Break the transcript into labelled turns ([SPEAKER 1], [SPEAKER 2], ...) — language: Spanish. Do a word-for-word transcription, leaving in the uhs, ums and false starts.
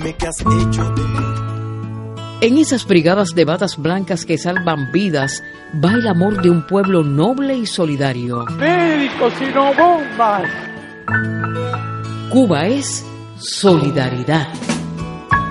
[SPEAKER 1] dime qué has hecho de mí.
[SPEAKER 2] En esas brigadas de batas blancas que salvan vidas, va el amor de un pueblo noble y solidario.
[SPEAKER 3] ¡Médicos y no bombas!
[SPEAKER 2] Cuba es solidaridad.